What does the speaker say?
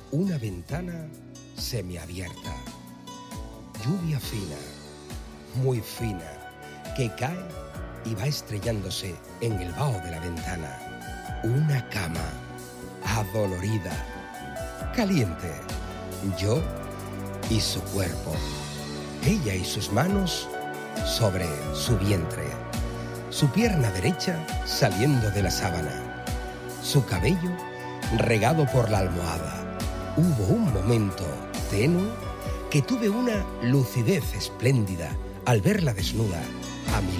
Una ventana semiabierta. Lluvia fina, muy fina, que cae y va estrellándose en el vaho de la ventana. Una cama, adolorida, caliente. Yo y su cuerpo. Ella y sus manos sobre su vientre. Su pierna derecha saliendo de la sábana. Su cabello regado por la almohada. Hubo un momento tenue que tuve una lucidez espléndida al verla desnuda a mi